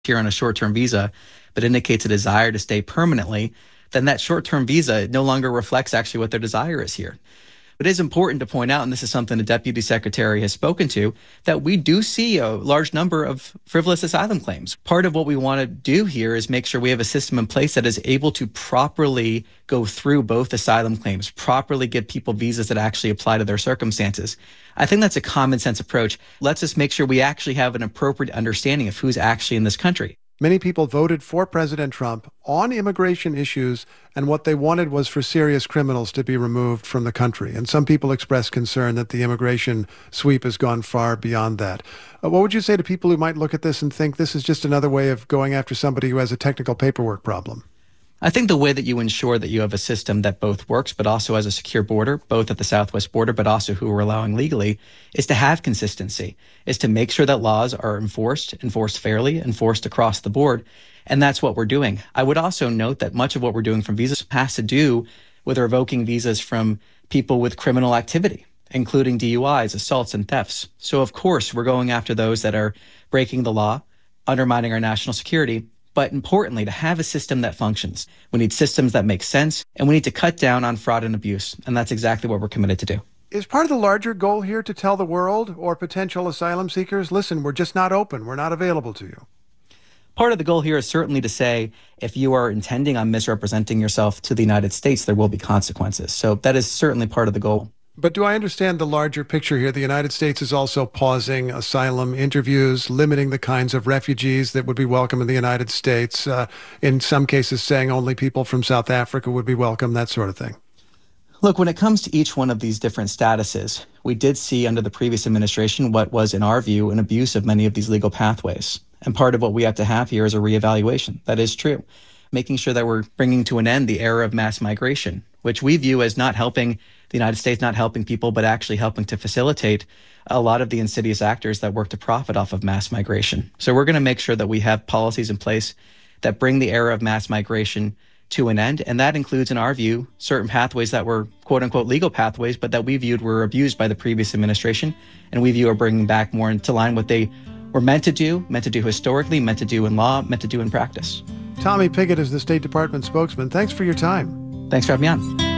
here on a short-term visa, but indicates a desire to stay permanently, then that short-term visa no longer reflects actually what their desire is here. It is important to point out, and this is something the Deputy Secretary has spoken to, that we do see a large number of frivolous asylum claims. Part of what we want to do here is make sure we have a system in place that is able to properly go through both asylum claims, properly give people visas that actually apply to their circumstances. I think that's a common sense approach. Let's just make sure we actually have an appropriate understanding of who's actually in this country. Many people voted for President Trump on immigration issues, and what they wanted was for serious criminals to be removed from the country. And some people expressed concern that the immigration sweep has gone far beyond that. What would you say to people who might look at this and think this is just another way of going after somebody who has a technical paperwork problem? I think the way that you ensure that you have a system that both works but also has a secure border, both at the southwest border but also who we're allowing legally, is to have consistency, is to make sure that laws are enforced fairly, enforced across the board. And that's what we're doing. I would also note that much of what we're doing from visas has to do with revoking visas from people with criminal activity, including DUIs, assaults, and thefts. So, of course, we're going after those that are breaking the law, undermining our national security. But importantly, to have a system that functions. We need systems that make sense, and we need to cut down on fraud and abuse. And that's exactly what we're committed to do. Is part of the larger goal here to tell the world or potential asylum seekers, listen, we're just not open, we're not available to you? Part of the goal here is certainly to say, if you are intending on misrepresenting yourself to the United States, there will be consequences. So that is certainly part of the goal. But do I understand the larger picture here? The United States is also pausing asylum interviews, limiting the kinds of refugees that would be welcome in the United States, in some cases saying only people from South Africa would be welcome, that sort of thing. Look, when it comes to each one of these different statuses, we did see under the previous administration what was, in our view, an abuse of many of these legal pathways. And part of what we have to have here is a reevaluation. That is true. Making sure that we're bringing to an end the era of mass migration, which we view as not helping the United States, not helping people, but actually helping to facilitate a lot of the insidious actors that work to profit off of mass migration. So we're going to make sure that we have policies in place that bring the era of mass migration to an end. And that includes, in our view, certain pathways that were quote unquote legal pathways, but that we viewed were abused by the previous administration. And we view are bringing back more into line what they were meant to do historically, meant to do in law, meant to do in practice. Tommy Pigott is the State Department spokesman. Thanks for your time. Thanks for having me on.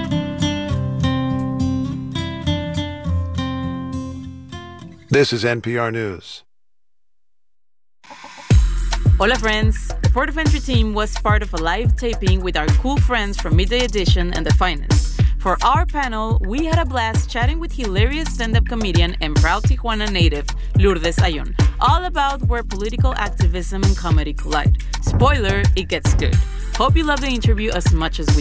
This is NPR News. Hola, friends. The Port of Entry team was part of a live taping with our cool friends from Midday Edition and The Finest. For our panel, we had a blast chatting with hilarious stand-up comedian and proud Tijuana native, Lourdes Ayón, all about where political activism and comedy collide. Spoiler, it gets good. Hope you love the interview as much as we